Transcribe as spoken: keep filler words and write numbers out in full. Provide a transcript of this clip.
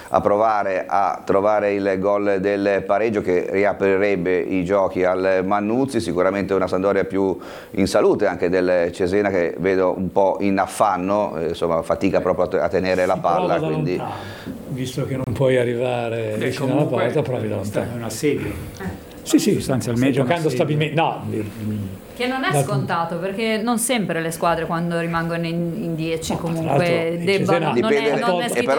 a provare a trovare il gol del pareggio che riaprirebbe i giochi al Mannuzzi. Sicuramente una Sampdoria più in salute anche del Cesena, che vedo un po' in affanno, eh, insomma fatica proprio a tenere la palla, quindi lontano, visto che non puoi arrivare Beh, vicino alla porta, provi da lontano. È un assedio. Sì, sì, sostanzialmente stai giocando un assedio. stabilmente. No, Che non è Dal- scontato, perché non sempre le squadre quando rimangono in, in dieci No, ma tra comunque l'altro il debbano, Cesena- non è, Dipende- non è e scritto però